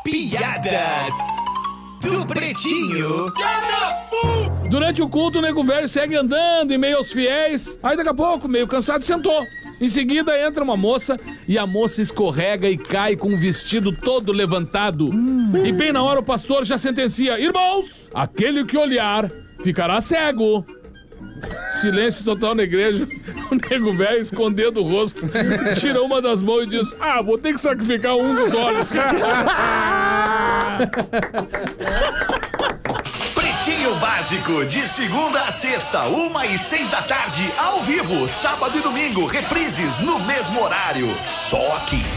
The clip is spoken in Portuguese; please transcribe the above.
piada do Pretinho. Durante o culto, o nego velho segue andando em meio aos fiéis. Aí daqui a pouco, meio cansado, sentou. Em seguida entra uma moça e a moça escorrega e cai com o vestido todo levantado. E bem na hora o pastor já sentencia: irmãos, aquele que olhar ficará cego. Silêncio total na igreja. O nego velho, escondendo o rosto, tira uma das mãos e diz: vou ter que sacrificar um dos olhos. Pretinho Básico, de segunda a sexta, 1h06 da tarde, ao vivo, sábado e domingo, reprises no mesmo horário. Só aqui.